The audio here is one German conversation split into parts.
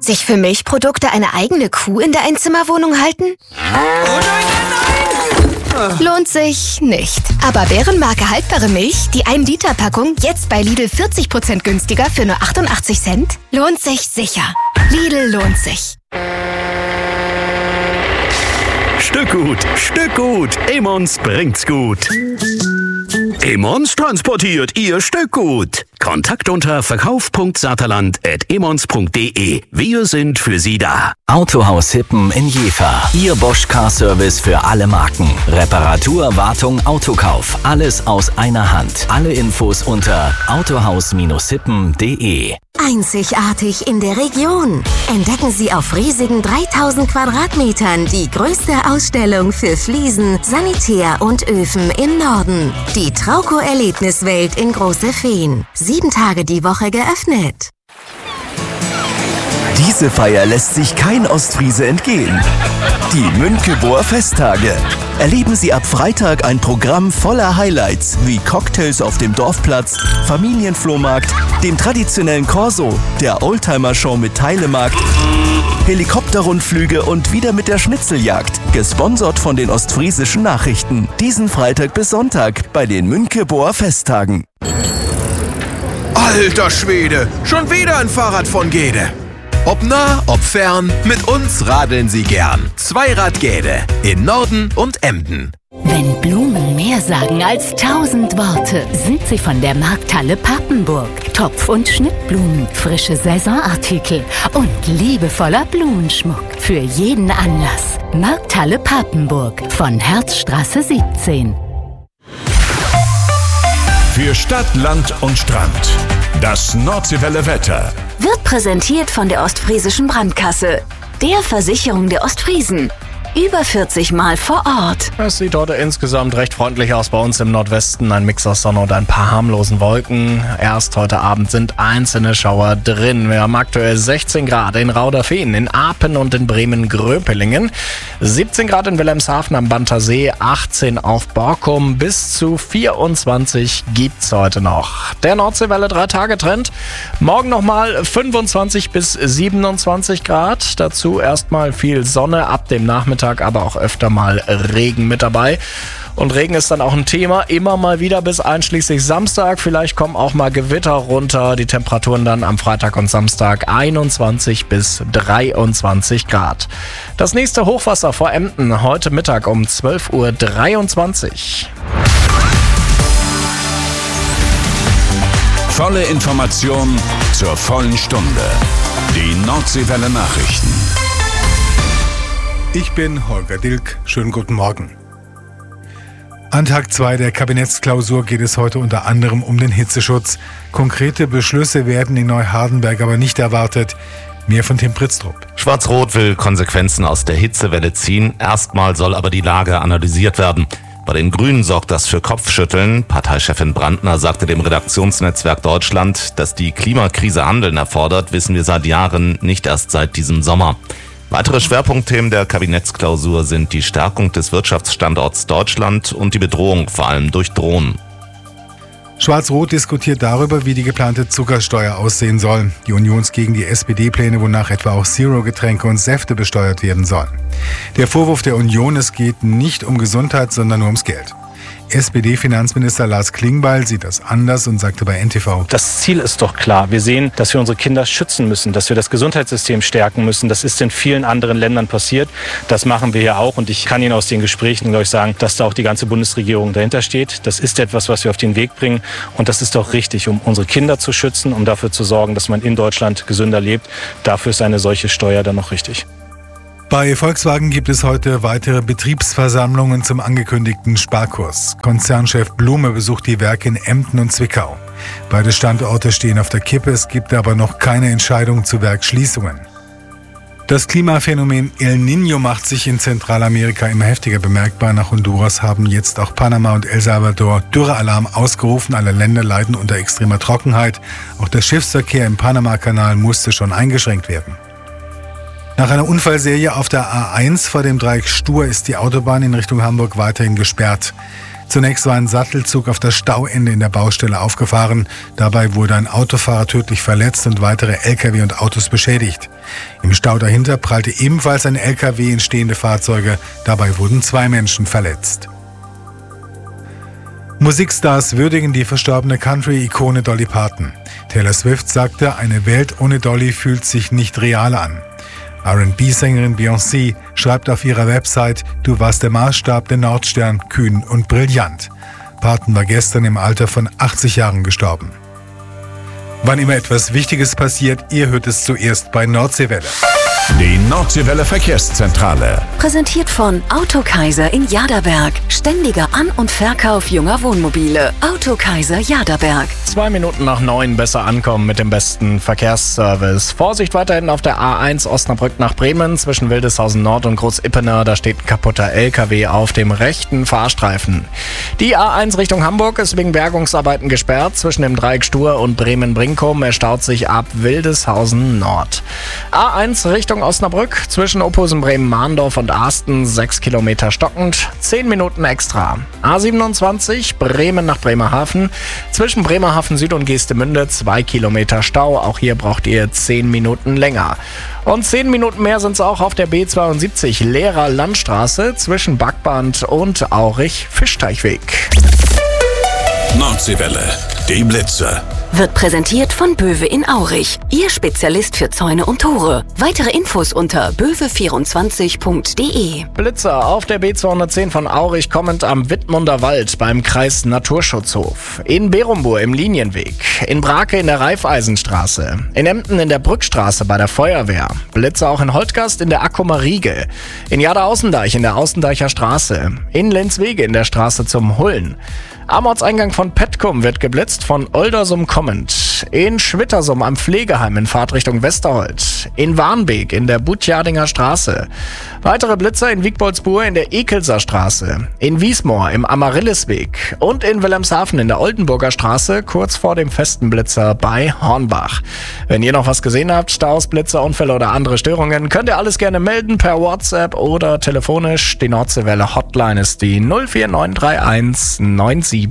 sich für Milchprodukte eine eigene Kuh in der Einzimmerwohnung halten? Oh nein! Lohnt sich nicht. Aber Bärenmarke haltbare Milch, die 1-Liter-Packung, jetzt bei Lidl 40% günstiger für nur 88 Cent? Lohnt sich sicher. Lidl lohnt sich. Stückgut. Emmons bringt's gut. Emmons transportiert Ihr Stückgut. Kontakt unter verkauf.saterland@emmons.de. Wir sind für Sie da. Autohaus Hippen in Jever. Ihr Bosch Car Service für alle Marken. Reparatur, Wartung, Autokauf. Alles aus einer Hand. Alle Infos unter autohaus-hippen.de. Einzigartig in der Region. Entdecken Sie auf riesigen 3000 Quadratmetern die größte Ausstellung für Fliesen, Sanitär und Öfen im Norden. Die Trauco-Erlebniswelt in Große Feen. 7 Tage die Woche geöffnet. Diese Feier lässt sich kein Ostfriese entgehen. Die Münckeburger Festtage. Erleben Sie ab Freitag ein Programm voller Highlights wie Cocktails auf dem Dorfplatz, Familienflohmarkt, dem traditionellen Corso, der Oldtimer-Show mit Teilemarkt, Helikopterrundflüge und wieder mit der Schnitzeljagd, gesponsert von den Ostfriesischen Nachrichten. Diesen Freitag bis Sonntag bei den Münckeburger Festtagen. Alter Schwede, schon wieder ein Fahrrad von Gede. Ob nah, ob fern, mit uns radeln Sie gern. Zweirad Gede in Norden und Emden. Wenn Blumen mehr sagen als 1000 Worte, sind sie von der Markthalle Papenburg. Topf- und Schnittblumen, frische Saisonartikel und liebevoller Blumenschmuck für jeden Anlass. Markthalle Papenburg von Herzstraße 17. Für Stadt, Land und Strand. Das Nordseewelle Wetter wird präsentiert von der Ostfriesischen Brandkasse, der Versicherung der Ostfriesen. Über 40 Mal vor Ort. Es sieht heute insgesamt recht freundlich aus bei uns im Nordwesten. Ein Mix aus Sonne und ein paar harmlosen Wolken. Erst heute Abend sind einzelne Schauer drin. Wir haben aktuell 16 Grad in Rauderfehn, in Apen und in Bremen-Gröpelingen. 17 Grad in Wilhelmshaven am Bantersee, 18 auf Borkum. Bis zu 24 gibt's heute noch. Der Nordseewelle 3-Tage-Trend. Morgen nochmal 25 bis 27 Grad. Dazu erstmal viel Sonne ab dem Nachmittag, aber auch öfter mal Regen mit dabei. Und Regen ist dann auch ein Thema, immer mal wieder bis einschließlich Samstag. Vielleicht kommen auch mal Gewitter runter. Die Temperaturen dann am Freitag und Samstag 21 bis 23 Grad. Das nächste Hochwasser vor Emden heute Mittag um 12:23 Uhr. Volle Information zur vollen Stunde. Die Nordseewelle Nachrichten. Ich bin Holger Dilk. Schönen guten Morgen. An Tag 2 der Kabinettsklausur geht es heute unter anderem um den Hitzeschutz. Konkrete Beschlüsse werden in Neuhardenberg aber nicht erwartet. Mehr von Tim Pritztrup. Schwarz-Rot will Konsequenzen aus der Hitzewelle ziehen. Erstmal soll aber die Lage analysiert werden. Bei den Grünen sorgt das für Kopfschütteln. Parteichefin Brandner sagte dem Redaktionsnetzwerk Deutschland, dass die Klimakrise Handeln erfordert, wissen wir seit Jahren, nicht erst seit diesem Sommer. Weitere Schwerpunktthemen der Kabinettsklausur sind die Stärkung des Wirtschaftsstandorts Deutschland und die Bedrohung vor allem durch Drohnen. Schwarz-Rot diskutiert darüber, wie die geplante Zuckersteuer aussehen soll. Die Union ist gegen die SPD-Pläne, wonach etwa auch Zero-Getränke und Säfte besteuert werden sollen. Der Vorwurf der Union, es geht nicht um Gesundheit, sondern nur ums Geld. SPD-Finanzminister Lars Klingbeil sieht das anders und sagte bei NTV: Das Ziel ist doch klar. Wir sehen, dass wir unsere Kinder schützen müssen, dass wir das Gesundheitssystem stärken müssen. Das ist in vielen anderen Ländern passiert. Das machen wir ja auch. Und ich kann Ihnen aus den Gesprächen, glaube ich, sagen, dass da auch die ganze Bundesregierung dahinter steht. Das ist etwas, was wir auf den Weg bringen. Und das ist doch richtig, um unsere Kinder zu schützen, um dafür zu sorgen, dass man in Deutschland gesünder lebt. Dafür ist eine solche Steuer dann noch richtig. Bei Volkswagen gibt es heute weitere Betriebsversammlungen zum angekündigten Sparkurs. Konzernchef Blume besucht die Werke in Emden und Zwickau. Beide Standorte stehen auf der Kippe, es gibt aber noch keine Entscheidung zu Werksschließungen. Das Klimaphänomen El Niño macht sich in Zentralamerika immer heftiger bemerkbar. Nach Honduras haben jetzt auch Panama und El Salvador Dürrealarm ausgerufen. Alle Länder leiden unter extremer Trockenheit. Auch der Schiffsverkehr im Panama-Kanal musste schon eingeschränkt werden. Nach einer Unfallserie auf der A1 vor dem Dreieck Stur ist die Autobahn in Richtung Hamburg weiterhin gesperrt. Zunächst war ein Sattelzug auf das Stauende in der Baustelle aufgefahren. Dabei wurde ein Autofahrer tödlich verletzt und weitere Lkw und Autos beschädigt. Im Stau dahinter prallte ebenfalls ein Lkw in stehende Fahrzeuge. Dabei wurden 2 Menschen verletzt. Musikstars würdigen die verstorbene Country-Ikone Dolly Parton. Taylor Swift sagte, eine Welt ohne Dolly fühlt sich nicht real an. R&B-Sängerin Beyoncé schreibt auf ihrer Website, du warst der Maßstab, der Nordstern, kühn und brillant. Parton war gestern im Alter von 80 Jahren gestorben. Wann immer etwas Wichtiges passiert, ihr hört es zuerst bei Nordseewelle. Die Nordseewelle Verkehrszentrale. Präsentiert von Autokaiser in Jaderberg. Ständiger An- und Verkauf junger Wohnmobile. Autokaiser Jaderberg. 2 Minuten nach 9 besser ankommen mit dem besten Verkehrsservice. Vorsicht weiterhin auf der A1 Osnabrück nach Bremen zwischen Wildeshausen Nord und Groß-Ippener. Da steht ein kaputter LKW auf dem rechten Fahrstreifen. Die A1 Richtung Hamburg ist wegen Bergungsarbeiten gesperrt. Zwischen dem Dreieck Stur und Bremen-Brinkum. Er staut sich ab Wildeshausen Nord. A1 Richtung Osnabrück zwischen Ophusen, Bremen-Mahndorf und Asten 6 Kilometer stockend, 10 Minuten extra. A27 Bremen nach Bremerhaven zwischen Bremerhaven Süd und Geestemünde 2 Kilometer Stau. Auch hier braucht ihr 10 Minuten länger. Und 10 Minuten mehr sind es auch auf der B72 Lehrer Landstraße zwischen Backband und Aurich-Fischteichweg. Nordseewelle, die Blitze. Wird präsentiert von Böwe in Aurich. Ihr Spezialist für Zäune und Tore. Weitere Infos unter böwe24.de. Blitzer auf der B210 von Aurich kommend am Wittmunder Wald beim Kreis Naturschutzhof. In Berumbur im Linienweg. In Brake in der Raiffeisenstraße. In Emden in der Brückstraße bei der Feuerwehr. Blitzer auch in Holtgast in der Akkumer Riegel. In Jada-Außendeich in der Außendeicher Straße. In Lenzwege in der Straße zum Hullen. Am Ortseingang von Petkum wird geblitzt von Oldersum kommend. In Schwittersum am Pflegeheim in Fahrtrichtung Westerholt. In Warnbeek in der Butjardinger Straße. Weitere Blitzer in Wiegboldsbuhr in der Ekelser Straße. In Wiesmoor im Amaryllisweg. Und in Wilhelmshaven in der Oldenburger Straße kurz vor dem festen Blitzer bei Hornbach. Wenn ihr noch was gesehen habt, Staus, Blitzer, Unfälle oder andere Störungen, könnt ihr alles gerne melden per WhatsApp oder telefonisch. Die Nordseewelle Hotline ist die 04931 97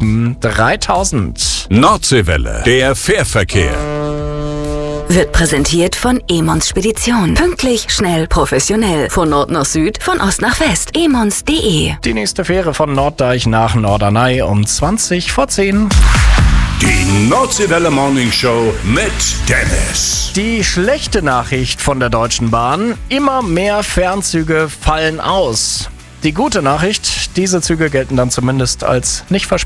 3000. Nordseewelle, der Fährverkehr. Wird präsentiert von Emons Spedition. Pünktlich, schnell, professionell. Von Nord nach Süd, von Ost nach West. emons.de. Die nächste Fähre von Norddeich nach Norderney um 20 vor 10. Die Nordseewelle Morning Show mit Dennis. Die schlechte Nachricht von der Deutschen Bahn: immer mehr Fernzüge fallen aus. Die gute Nachricht: diese Züge gelten dann zumindest als nicht verspätet.